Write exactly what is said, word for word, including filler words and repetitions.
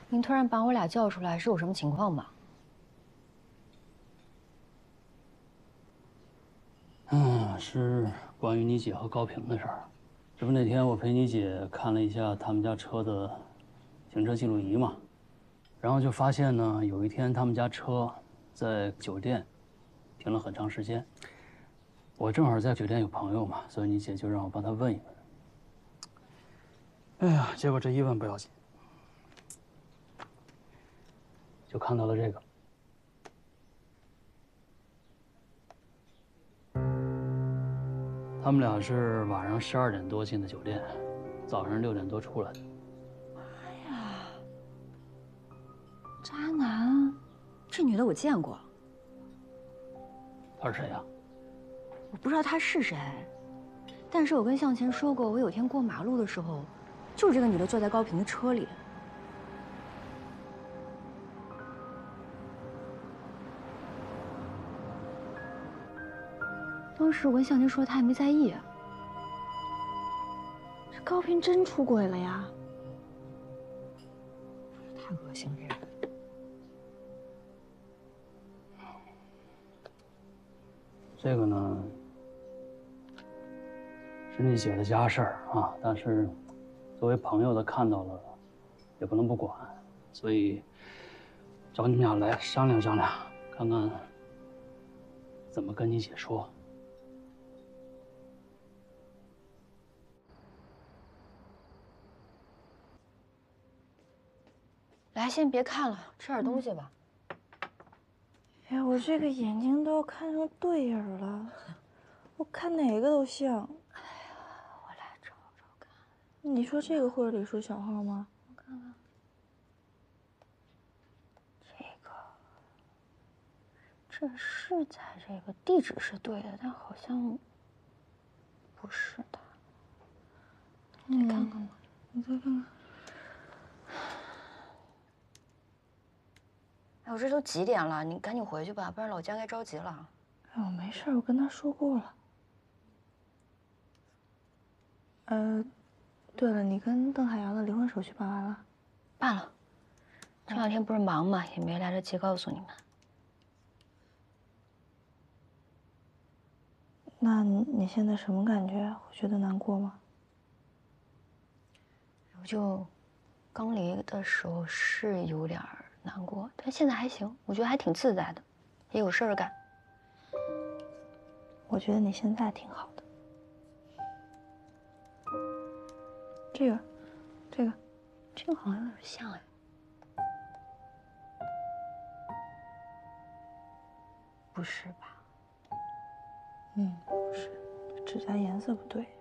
您突然把我俩叫出来，是有什么情况吗？ 嗯，是关于你姐和高平的事儿。这不那天我陪你姐看了一下他们家车的行车记录仪嘛，然后就发现呢，有一天他们家车在酒店停了很长时间。我正好在酒店有朋友嘛，所以你姐就让我帮她问一问。哎呀，结果这一问不要紧，就看到了这个。他们俩是晚上十二点多进的酒店，早上六点多出来的。 妈呀，渣男！这女的我见过。 她是谁呀？ 我不知道她是谁，但是我跟向前说过，我有天过马路的时候，就是这个女的坐在高平的车里。当时我跟向前说，他也没在意。 这高平真出轨了呀！ 太恶心了，这人。 这个呢，是你姐的家事儿啊，但是作为朋友的看到了，也不能不管，所以找你们俩来商量商量，看看怎么跟你姐说。 来，先别看了，吃点东西吧。 哎，我这个眼睛都要看成对影了，我看哪个都像。 哎呀，我来找找看。 你说这个或者李叔小号吗？ 我看看。这个，这是在这个地址是对的，但好像不是他。你再看看吧。 你再看看。 哎，我这都几点了？你赶紧回去吧，不然老姜该着急了。 哎，我没事，我跟他说过了。呃，对了，你跟邓海洋的离婚手续办完了？ 办了。这两天不是忙嘛，也没来得及告诉你们。 那你现在什么感觉？会觉得难过吗？ 我就刚离的时候是有点难过，但现在还行，我觉得还挺自在的，也有事儿干。 我觉得你现在挺好的。这个，这个， 这个好像有点像哎。不是吧？ 嗯，不是，指甲颜色不对。